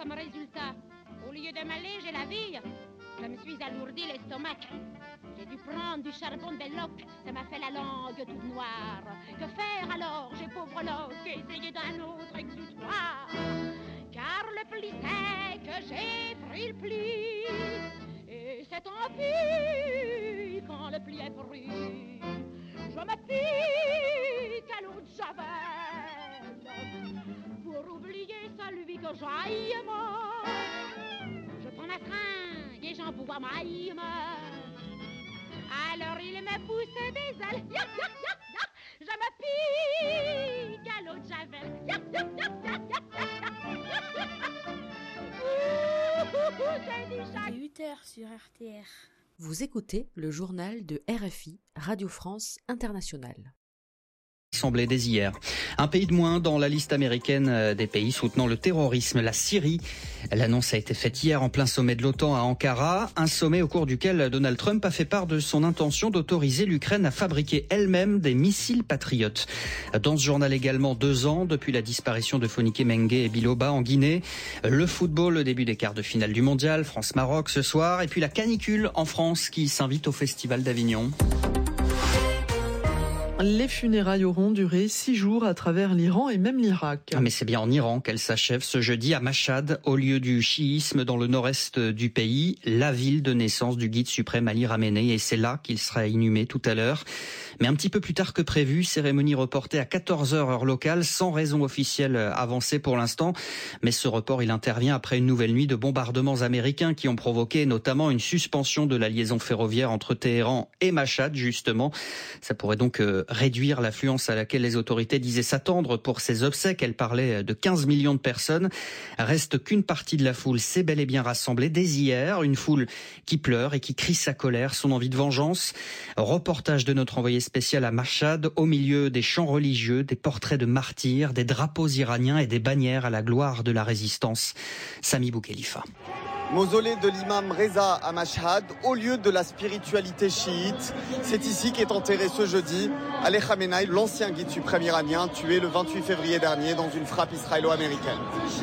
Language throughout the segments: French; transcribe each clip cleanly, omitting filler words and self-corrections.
comme résultat? Au lieu de m'alléger la vie, je me suis alourdi l'estomac. J'ai dû prendre du charbon de belloc, ça m'a fait la langue toute noire. Que faire alors, j'ai pauvre loc, essayer d'un autre exutoire. Car le pli c'est que j'ai pris le pli, et c'est tant pis quand le pli est pris. Je me pique à l'eau de Javel pour oublier celui que j'aime. Je prends ma fringue et j'envoie ma aime. Alors il me pousse des ailes. Yop, yop, yop, yop. Je me pique à l'eau de Javel. Yop, yop, yop, yop, yop, C'est 8h sur RTR. Vous écoutez le journal de RFI, Radio France Internationale. Assemblée dès hier. Un pays de moins dans la liste américaine des pays soutenant le terrorisme, la Syrie. L'annonce a été faite hier en plein sommet de l'OTAN à Ankara, un sommet au cours duquel Donald Trump a fait part de son intention d'autoriser l'Ukraine à fabriquer elle-même des missiles patriotes. Dans ce journal également, 2 ans depuis la disparition de Fonike Mengue et Biloba en Guinée. Le football, le début des quarts de finale du mondial, France-Maroc ce soir. Et puis la canicule en France qui s'invite au Festival d'Avignon. Les funérailles auront duré 6 jours à travers l'Iran et même l'Irak. Mais c'est bien en Iran qu'elles s'achèvent ce jeudi à Mashhad, au lieu du chiisme dans le nord-est du pays, la ville de naissance du guide suprême Ali Khamenei, et c'est là qu'il sera inhumé tout à l'heure. Mais un petit peu plus tard que prévu, cérémonie reportée à 14h heure locale, sans raison officielle avancée pour l'instant. Mais ce report, il intervient après une nouvelle nuit de bombardements américains qui ont provoqué notamment une suspension de la liaison ferroviaire entre Téhéran et Mashhad, justement. Ça pourrait donc réduire l'affluence à laquelle les autorités disaient s'attendre pour ces obsèques. Elles parlaient de 15 millions de personnes. Reste qu'une partie de la foule s'est bel et bien rassemblée dès hier. Une foule qui pleure et qui crie sa colère, son envie de vengeance. Reportage de notre envoyé spécial à Mashhad, au milieu des chants religieux, des portraits de martyrs, des drapeaux iraniens et des bannières à la gloire de la résistance. Sami Boukhelifa. Mausolée de l'imam Reza à Mashhad, au lieu de la spiritualité chiite. C'est ici qu'est enterré ce jeudi Ali Khamenei, l'ancien guide suprême iranien, tué le 28 février dernier dans une frappe israélo-américaine.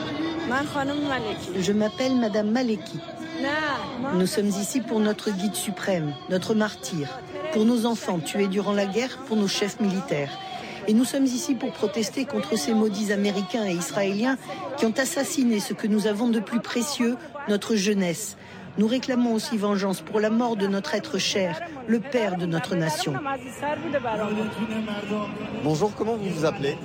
Je m'appelle Madame Maleki. Nous sommes ici pour notre guide suprême, notre martyr, pour nos enfants tués durant la guerre, pour nos chefs militaires. Et nous sommes ici pour protester contre ces maudits Américains et Israéliens qui ont assassiné ce que nous avons de plus précieux, notre jeunesse. Nous réclamons aussi vengeance pour la mort de notre être cher, le père de notre nation. Bonjour, comment vous vous appelez?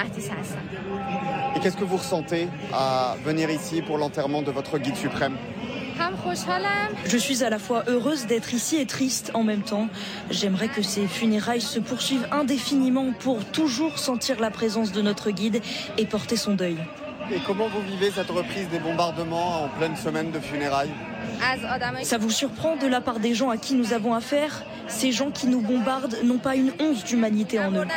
Et qu'est-ce que vous ressentez à venir ici pour l'enterrement de votre guide suprême? Je suis à la fois heureuse d'être ici et triste en même temps. J'aimerais que ces funérailles se poursuivent indéfiniment pour toujours sentir la présence de notre guide et porter son deuil. Et comment vous vivez cette reprise des bombardements en pleine semaine de funérailles? Ça vous surprend de la part des gens à qui nous avons affaire? Ces gens qui nous bombardent n'ont pas une once d'humanité en eux.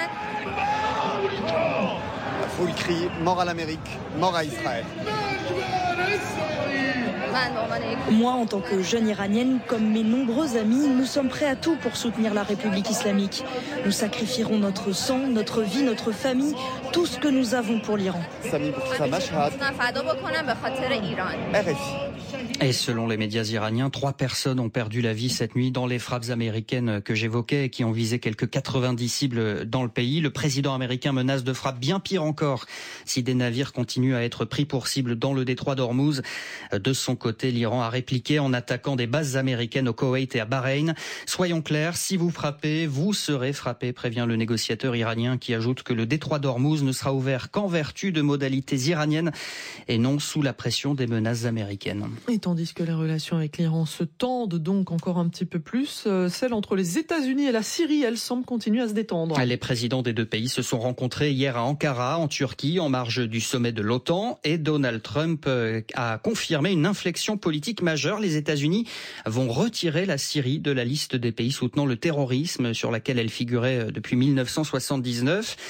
La foule crie « Mort à l'Amérique, mort à Israël ». Moi, en tant que jeune iranienne, comme mes nombreux amis, nous sommes prêts à tout pour soutenir la République islamique. Nous sacrifierons notre sang, notre vie, notre famille, tout ce que nous avons pour l'Iran. Sami Boukhelifa, Mashhad, RFI. Et selon les médias iraniens, 3 personnes ont perdu la vie cette nuit dans les frappes américaines que j'évoquais et qui ont visé quelques 90 cibles dans le pays. Le président américain menace de frappes bien pire encore si des navires continuent à être pris pour cible dans le détroit d'Ormuz. De son côté, l'Iran a répliqué en attaquant des bases américaines au Koweït et à Bahreïn. Soyons clairs, si vous frappez, vous serez frappé, prévient le négociateur iranien qui ajoute que le détroit d'Ormuz ne sera ouvert qu'en vertu de modalités iraniennes et non sous la pression des menaces américaines. Et tandis que les relations avec l'Iran se tendent donc encore un petit peu plus, celles entre les États-Unis et la Syrie, elles semblent continuer à se détendre. Les présidents des 2 pays se sont rencontrés hier à Ankara, en Turquie, en marge du sommet de l'OTAN, et Donald Trump a confirmé une inflexion politique majeure. Les États-Unis vont retirer la Syrie de la liste des pays soutenant le terrorisme sur laquelle elle figurait depuis 1979.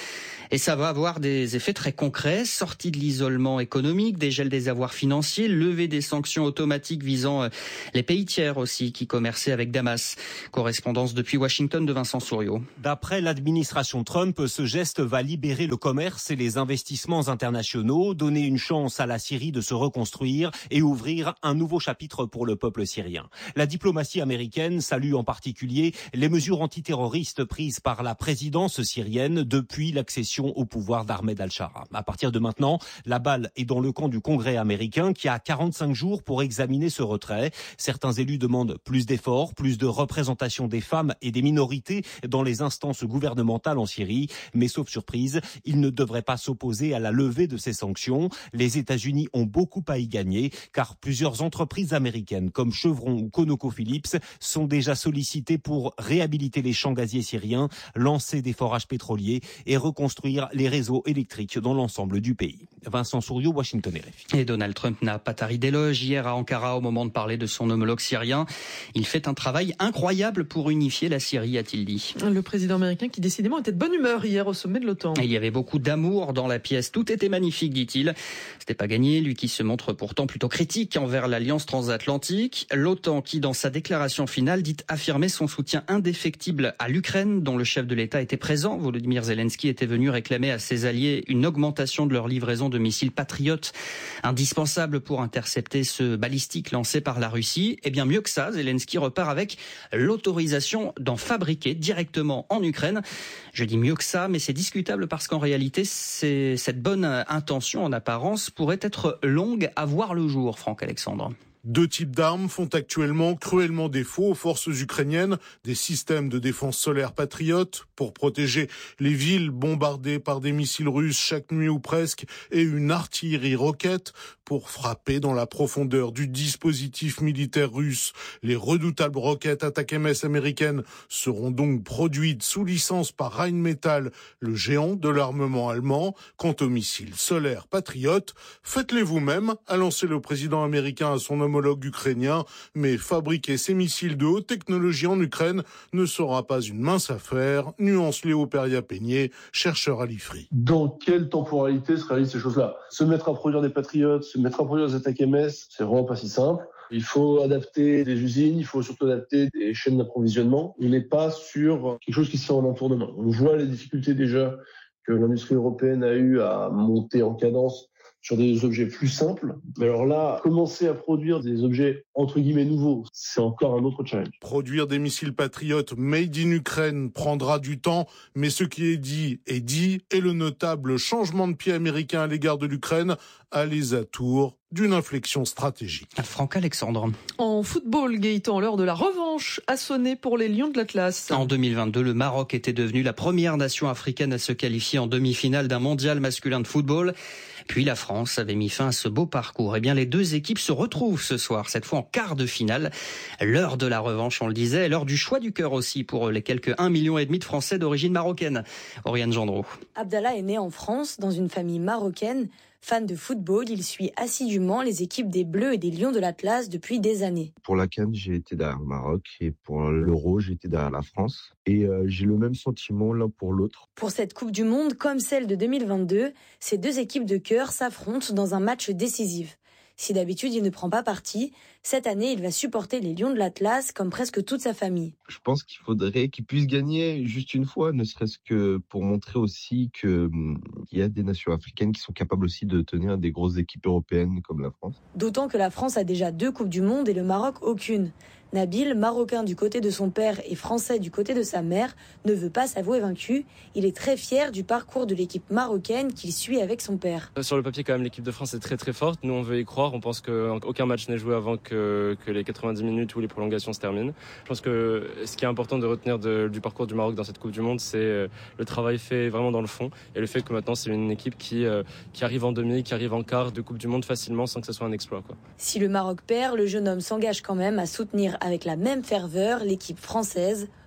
Et ça va avoir des effets très concrets, sortie de l'isolement économique, dégel des avoirs financiers, levée des sanctions automatiques visant les pays tiers aussi qui commerçaient avec Damas. Correspondance depuis Washington de Vincent Souriau. D'après l'administration Trump, ce geste va libérer le commerce et les investissements internationaux, donner une chance à la Syrie de se reconstruire et ouvrir un nouveau chapitre pour le peuple syrien. La diplomatie américaine salue en particulier les mesures antiterroristes prises par la présidence syrienne depuis l'accession au pouvoir d'Ahmed al-Shara. À partir de maintenant, la balle est dans le camp du Congrès américain qui a 45 jours pour examiner ce retrait. Certains élus demandent plus d'efforts, plus de représentation des femmes et des minorités dans les instances gouvernementales en Syrie. Mais sauf surprise, ils ne devraient pas s'opposer à la levée de ces sanctions. Les États-Unis ont beaucoup à y gagner car plusieurs entreprises américaines comme Chevron ou ConocoPhillips sont déjà sollicitées pour réhabiliter les champs gaziers syriens, lancer des forages pétroliers et reconstruire les réseaux électriques dans l'ensemble du pays. Vincent Souriau, Washington RFI. Et Donald Trump n'a pas tari d'éloges hier à Ankara au moment de parler de son homologue syrien. Il fait un travail incroyable pour unifier la Syrie, a-t-il dit. Le président américain qui décidément était de bonne humeur hier au sommet de l'OTAN. Il y avait beaucoup d'amour dans la pièce. Tout était magnifique, dit-il. C'était pas gagné, lui qui se montre pourtant plutôt critique envers l'alliance transatlantique. L'OTAN qui, dans sa déclaration finale, dit affirmer son soutien indéfectible à l'Ukraine, dont le chef de l'État était présent. Volodymyr Zelensky était venu réclamer à ses alliés une augmentation de leur livraison de missiles patriotes, indispensable pour intercepter ce balistique lancé par la Russie. Et bien mieux que ça, Zelensky repart avec l'autorisation d'en fabriquer directement en Ukraine. Je dis mieux que ça, mais c'est discutable parce qu'en réalité, cette bonne intention en apparence pourrait être longue à voir le jour, Franck Alexandre. Deux types d'armes font actuellement cruellement défaut aux forces ukrainiennes. Des systèmes de défense solaire patriotes pour protéger les villes bombardées par des missiles russes chaque nuit ou presque et une artillerie roquette pour frapper dans la profondeur du dispositif militaire russe. Les redoutables roquettes Attack-MS américaines seront donc produites sous licence par Rheinmetall, le géant de l'armement allemand. Quant aux missiles solaires patriotes, faites-les vous-même, a lancé le président américain à son homologue ukrainien. Mais fabriquer ces missiles de haute technologie en Ukraine ne sera pas une mince affaire, nuance Léo Peria-Peigné, chercheur à l'IFRI. Dans quelle temporalité se réalisent ces choses-là ? Se mettre à produire des patriotes, se mettre à produire des Attack-MS, c'est vraiment pas si simple. Il faut adapter des usines, il faut surtout adapter des chaînes d'approvisionnement. On n'est pas sur quelque chose qui se fait en un tour de main. On voit les difficultés déjà que l'industrie européenne a eu à monter en cadence sur des objets plus simples. Mais alors là, commencer à produire des objets entre guillemets nouveaux, c'est encore un autre challenge. Produire des missiles patriotes made in Ukraine prendra du temps, mais ce qui est dit, et le notable changement de pied américain à l'égard de l'Ukraine a les atours d'une inflexion stratégique. Franck Alexandre. En football, Gaëtan, l'heure de la revanche a sonné pour les Lions de l'Atlas. En 2022, le Maroc était devenu la première nation africaine à se qualifier en demi-finale d'un mondial masculin de football. Puis la France avait mis fin à ce beau parcours. Eh bien, les deux équipes se retrouvent ce soir, cette fois en quart de finale. L'heure de la revanche, on le disait, l'heure du choix du cœur aussi pour les quelques 1,5 million de Français d'origine marocaine. Oriane Gendreau. Abdallah est né en France, dans une famille marocaine. Fan de football, il suit assidûment les équipes des Bleus et des Lions de l'Atlas depuis des années. Pour la CAN, j'ai été derrière le Maroc et pour l'Euro, j'ai été derrière la France. Et j'ai le même sentiment l'un pour l'autre. Pour cette Coupe du Monde, comme celle de 2022, ces deux équipes de cœur s'affrontent dans un match décisif. Si d'habitude il ne prend pas parti, cette année il va supporter les Lions de l'Atlas comme presque toute sa famille. Je pense qu'il faudrait qu'ils puissent gagner juste une fois, ne serait-ce que pour montrer aussi qu'il y a des nations africaines qui sont capables aussi de tenir des grosses équipes européennes comme la France. D'autant que la France a déjà 2 Coupes du Monde et le Maroc aucune. Nabil, marocain du côté de son père et français du côté de sa mère, ne veut pas s'avouer vaincu. Il est très fier du parcours de l'équipe marocaine qu'il suit avec son père. Sur le papier, quand même, l'équipe de France est très très forte. Nous, on veut y croire. On pense qu'aucun match n'est joué avant que les 90 minutes ou les prolongations se terminent. Je pense que ce qui est important de retenir du parcours du Maroc dans cette Coupe du Monde, c'est le travail fait vraiment dans le fond et le fait que maintenant, c'est une équipe qui arrive en demi, qui arrive en quart de Coupe du Monde facilement sans que ce soit un exploit, quoi. Si le Maroc perd, le jeune homme s'engage quand même à soutenir avec la même ferveur l'équipe française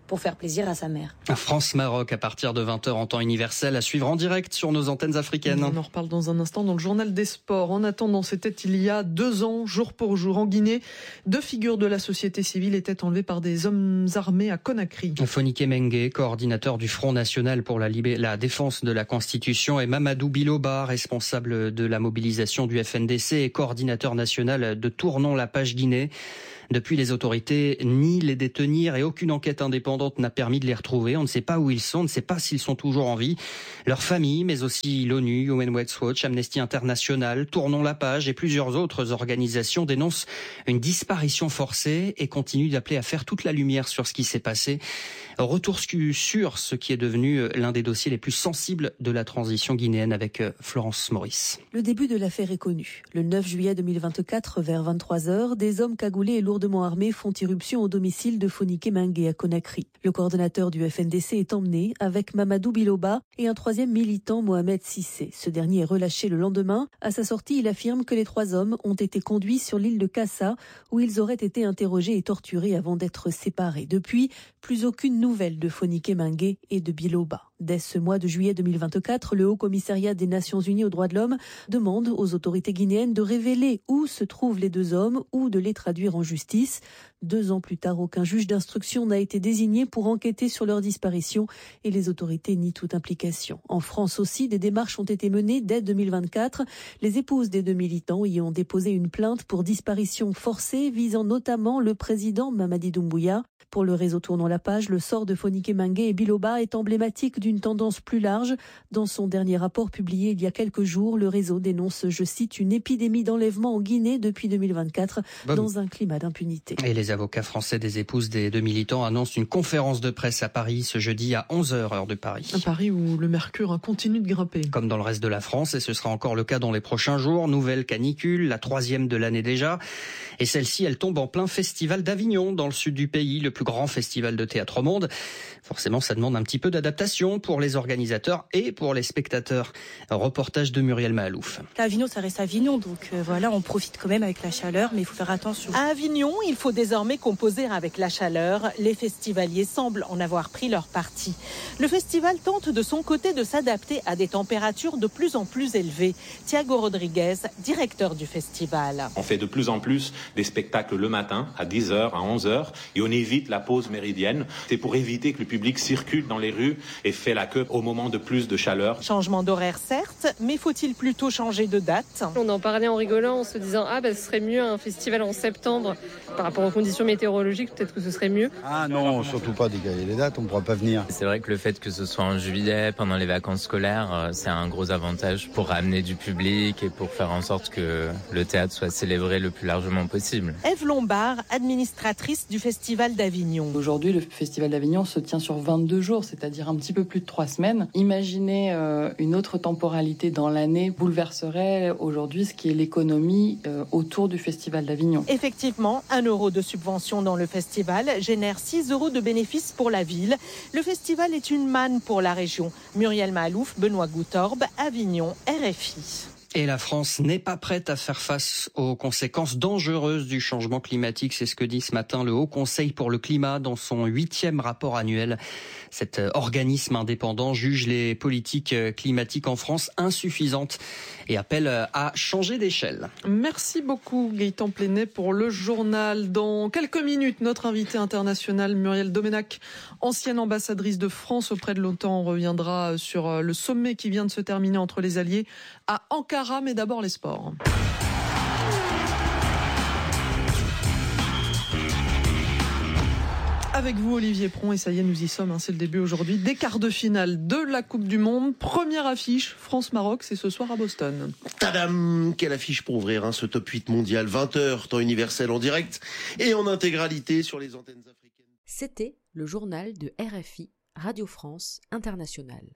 pour faire plaisir à sa mère. France-Maroc à partir de 20h en temps universel à suivre en direct sur nos antennes africaines. On en reparle dans un instant dans le journal des sports. En attendant, c'était il y a 2 ans, jour pour jour, en Guinée. 2 figures de la société civile étaient enlevées par des hommes armés à Conakry. Fonike Mengue, coordinateur du Front National pour la défense de la Constitution, et Mamadou Biloba, responsable de la mobilisation du FNDC et coordinateur national de Tournons la page Guinée. Depuis, les autorités nient les détenir et aucune enquête indépendante n'a permis de les retrouver. On ne sait pas où ils sont, on ne sait pas s'ils sont toujours en vie. Leurs familles, mais aussi l'ONU, Human Rights Watch, Amnesty International, Tournons la page et plusieurs autres organisations dénoncent une disparition forcée et continuent d'appeler à faire toute la lumière sur ce qui s'est passé. Retour sur ce qui est devenu l'un des dossiers les plus sensibles de la transition guinéenne avec Florence Maurice. Le début de l'affaire est connu. Le 9 juillet 2024, vers 23h, des hommes cagoulés et lourdement armés font irruption au domicile de Fonike Mengue à Conakry. Le coordonnateur du FNDC est emmené avec Mamadou Biloba et un 3e militant, Mohamed Sissé. Ce dernier est relâché le lendemain. À sa sortie, il affirme que les 3 hommes ont été conduits sur l'île de Kassa où ils auraient été interrogés et torturés avant d'être séparés. Depuis, plus aucune nouvelle de Fonike Mengue et de Biloba. Dès ce mois de juillet 2024, le Haut-Commissariat des Nations Unies aux droits de l'homme demande aux autorités guinéennes de révéler où se trouvent les 2 hommes ou de les traduire en justice. 2 ans plus tard, aucun juge d'instruction n'a été désigné pour enquêter sur leur disparition et les autorités nient toute implication. En France aussi, des démarches ont été menées dès 2024. Les épouses des 2 militants y ont déposé une plainte pour disparition forcée visant notamment le président Mamadi Doumbouya. Pour le réseau Tournons la page, le sort de Fonike Mengue et Biloba est emblématique d'une tendance plus large. Dans son dernier rapport publié il y a quelques jours, le réseau dénonce, je cite, une épidémie d'enlèvement en Guinée depuis 2024 dans un climat d'impunité. Et les avocats français des épouses des 2 militants annoncent une conférence de presse à Paris ce jeudi à 11h, heure de Paris. À Paris où le mercure continue de grimper. Comme dans le reste de la France, et ce sera encore le cas dans les prochains jours. Nouvelle canicule, la 3e de l'année déjà. Et celle-ci, elle tombe en plein festival d'Avignon, dans le sud du pays, le plus grand festival de théâtre au monde. Forcément, ça demande un petit peu d'adaptation pour les organisateurs et pour les spectateurs. Un reportage de Muriel Mahalouf. Avignon, ça reste Avignon, donc voilà, on profite quand même avec la chaleur, mais il faut faire attention. À Avignon, il faut désormais composer avec la chaleur. Les festivaliers semblent en avoir pris leur parti. Le festival tente de son côté de s'adapter à des températures de plus en plus élevées. Thiago Rodriguez, directeur du festival. On fait de plus en plus des spectacles le matin, à 10h, à 11h, et on évite la pause méridienne. C'est pour éviter que le public circule dans les rues et fait la queue au moment de plus de chaleur. Changement d'horaire certes, mais faut-il plutôt changer de date ? On en parlait en rigolant, en se disant ce serait mieux un festival en septembre par rapport aux conditions météorologiques, peut-être que ce serait mieux. Ah non, surtout pas décaler les dates, on ne pourra pas venir. C'est vrai que le fait que ce soit en juillet, pendant les vacances scolaires, c'est un gros avantage pour ramener du public et pour faire en sorte que le théâtre soit célébré le plus largement possible. Ève Lombard, administratrice du Festival d'Avignon. Aujourd'hui, le Festival d'Avignon se tient sur 22 jours, c'est-à-dire un petit peu plus de 3 semaines. Imaginez une autre temporalité dans l'année bouleverserait aujourd'hui ce qui est l'économie autour du Festival d'Avignon. Effectivement, 1 euro de subvention dans le festival génère 6 euros de bénéfices pour la ville. Le festival est une manne pour la région. Muriel Mahalouf, Benoît Goutorbe, Avignon, RFI. Et la France n'est pas prête à faire face aux conséquences dangereuses du changement climatique. C'est ce que dit ce matin le Haut Conseil pour le climat dans son 8e rapport annuel. Cet organisme indépendant juge les politiques climatiques en France insuffisantes et appelle à changer d'échelle. Merci beaucoup Gaëtan Plénet pour le journal. Dans quelques minutes, notre invitée internationale Muriel Domenac, ancienne ambassadrice de France auprès de l'OTAN, reviendra sur le sommet qui vient de se terminer entre les alliés à Ankara, mais d'abord les sports. Avec vous Olivier Pron, et ça y est, nous y sommes, c'est le début aujourd'hui des quarts de finale de la Coupe du Monde. Première affiche, France-Maroc, c'est ce soir à Boston. Tadam! Quelle affiche pour ouvrir ce top 8 mondial, 20h, temps universel en direct et en intégralité sur les antennes africaines. C'était le journal de RFI, Radio France Internationale.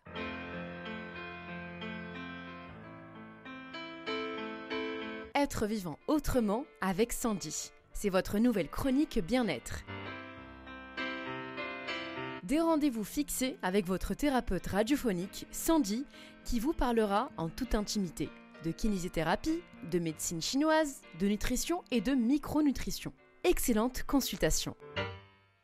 Être vivant autrement avec Sandy. C'est votre nouvelle chronique bien-être. Des rendez-vous fixés avec votre thérapeute radiophonique, Sandy, qui vous parlera en toute intimité de kinésithérapie, de médecine chinoise, de nutrition et de micronutrition. Excellente consultation.